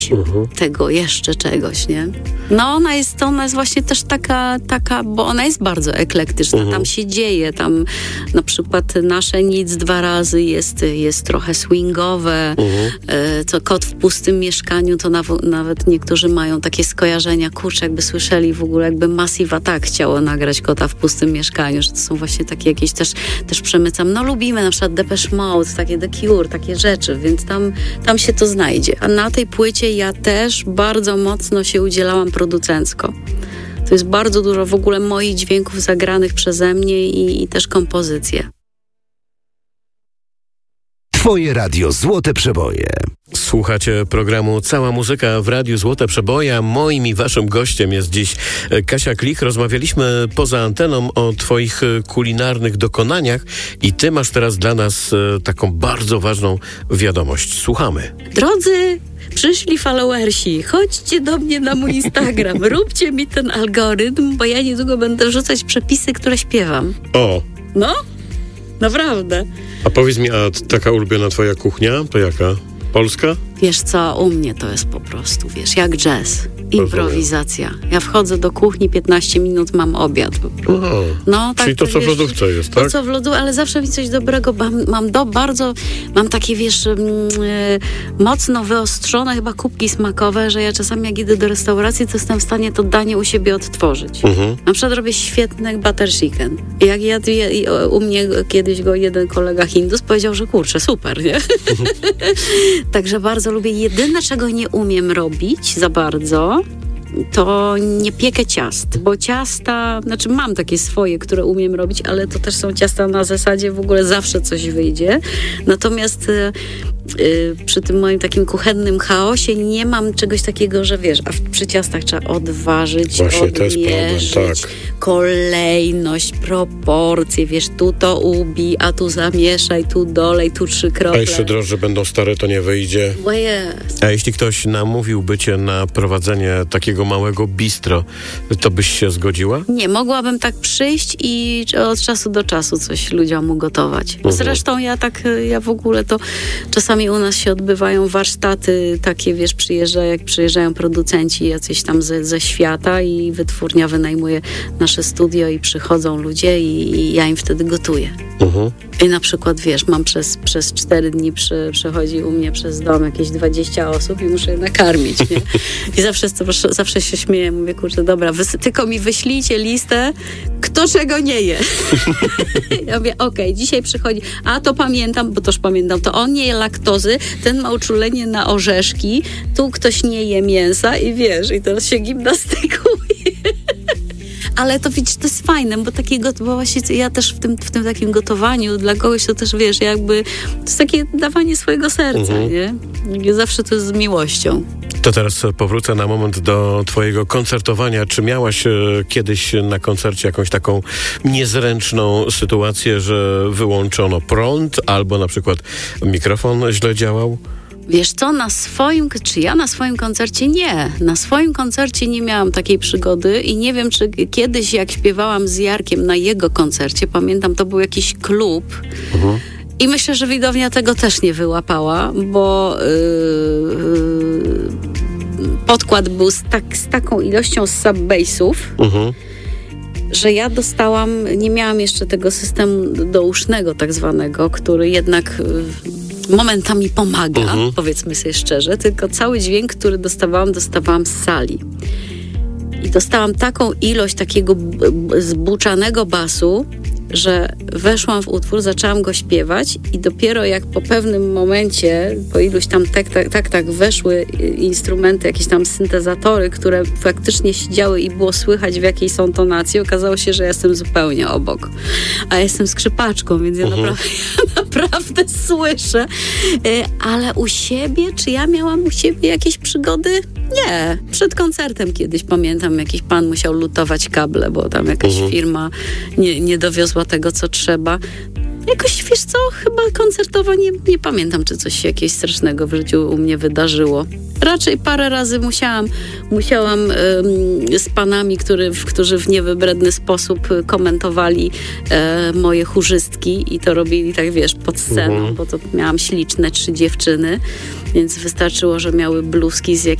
tego jeszcze czegoś, nie? No ona jest właśnie też taka, bo ona jest bardzo eklektyczna, tam się dzieje, tam na przykład Nasze Nic 2 razy jest trochę swingowe, to Kot w pustym mieszkaniu, to nawet niektórzy mają takie skojarzenia, kurczę, jakby słyszeli w ogóle, jakby Massive Attack chciało nagrać Kota w pustym mieszkaniu, że to są właśnie takie jakieś też przemycam, no lubimy na przykład Depeche Mode, takie The Cure, takie rzeczy, więc tam się to znajdzie. A na tej płycie ja też bardzo mocno się udzielałam producencko. To jest bardzo dużo w ogóle moich dźwięków zagranych przeze mnie i też kompozycje. Twoje radio Złote Przeboje. Słuchacie programu Cała Muzyka w Radiu Złote Przeboje, a moim i waszym gościem jest dziś Kasia Klich. Rozmawialiśmy poza anteną o twoich kulinarnych dokonaniach i ty masz teraz dla nas taką bardzo ważną wiadomość. Słuchamy. Drodzy przyszli followersi, chodźcie do mnie na mój Instagram, róbcie mi ten algorytm, bo ja niedługo będę wrzucać przepisy, które śpiewam. O! No, naprawdę. A powiedz mi, a taka ulubiona twoja kuchnia to jaka? Polska? Wiesz co, u mnie to jest po prostu, jak jazz. Improwizacja. Ja wchodzę do kuchni, 15 minut mam obiad. No, tak, czyli to, co w lodówce jest, tak? To, co w lodówce, ale zawsze mi coś dobrego. Mam takie, mocno wyostrzone chyba kubki smakowe, że ja czasami jak idę do restauracji, to jestem w stanie to danie u siebie odtworzyć. Na przykład robię świetny butter chicken. Jak jadł u mnie kiedyś jeden kolega Hindus powiedział, że kurczę, super, nie? Także bardzo lubię. Jedyne, czego nie umiem robić za bardzo, to nie piekę ciast, bo ciasta, mam takie swoje, które umiem robić, ale to też są ciasta na zasadzie w ogóle zawsze coś wyjdzie. Natomiast przy tym moim takim kuchennym chaosie nie mam czegoś takiego, że przy ciastach trzeba odważyć, właśnie, odmierzyć, to jest problem, tak. Kolejność, proporcje, tu to ubij, a tu zamieszaj, tu dolej, tu 3 krople. A jeszcze drożdże będą stare, to nie wyjdzie. Bo jest. A jeśli ktoś namówiłby cię na prowadzenie takiego małego bistro, to byś się zgodziła? Nie, mogłabym tak przyjść i od czasu do czasu coś ludziom ugotować. Zresztą ja w ogóle to czasami u nas się odbywają warsztaty takie, jak przyjeżdżają producenci jacyś tam ze świata i wytwórnia wynajmuje nasze studio i przychodzą ludzie i ja im wtedy gotuję. I na przykład, mam przez 4 dni przechodzi u mnie przez dom jakieś 20 osób i muszę je nakarmić, nie? I zawsze się śmieję, mówię, kurczę, dobra, tylko mi wyślijcie listę, kto czego nie je. Ja mówię, okej, dzisiaj przychodzi, a to pamiętam, bo toż pamiętam, to on nie je laktozy, ten ma uczulenie na orzeszki, tu ktoś nie je mięsa i i teraz się gimnastykuje. Ale to widzisz, to jest fajne, bo właśnie ja też w tym takim gotowaniu dla kogoś to też to jest takie dawanie swojego serca, nie? Zawsze to jest z miłością. To teraz powrócę na moment do twojego koncertowania. Czy miałaś kiedyś na koncercie jakąś taką niezręczną sytuację, że wyłączono prąd albo na przykład mikrofon źle działał? Wiesz co, ja na swoim koncercie nie. Na swoim koncercie nie miałam takiej przygody i nie wiem, czy kiedyś jak śpiewałam z Jarkiem na jego koncercie, pamiętam, to był jakiś klub i myślę, że widownia tego też nie wyłapała, bo podkład był z taką ilością sub-bassów, że ja nie miałam jeszcze tego systemu dousznego tak zwanego, który jednak momentami pomaga, powiedzmy sobie szczerze, tylko cały dźwięk, który dostawałam z sali. I dostałam taką ilość takiego zbuczanego basu, że weszłam w utwór, zaczęłam go śpiewać i dopiero jak po pewnym momencie, po iluś tam tak weszły instrumenty, jakieś tam syntezatory, które faktycznie siedziały i było słychać, w jakiej są tonacji, okazało się, że ja jestem zupełnie obok. A ja jestem skrzypaczką, więc ja naprawdę słyszę. Ale u siebie, czy ja miałam u siebie jakieś przygody? Nie. Przed koncertem kiedyś, pamiętam, jakiś pan musiał lutować kable, bo tam jakaś firma nie dowiozła tego, co trzeba. Jakoś, wiesz co, chyba koncertowo nie pamiętam, czy coś się jakieś strasznego w życiu u mnie wydarzyło. Raczej parę razy musiałam z panami, którzy w niewybredny sposób komentowali moje chórzystki i to robili tak, wiesz, pod sceną, bo to miałam śliczne 3 dziewczyny Więc wystarczyło, że miały bluzki z